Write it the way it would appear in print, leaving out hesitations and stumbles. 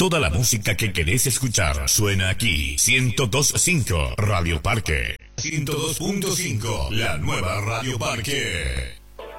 Toda la música que querés escuchar suena aquí. 102.5 Radio Parque. 102.5 La nueva Radio Parque.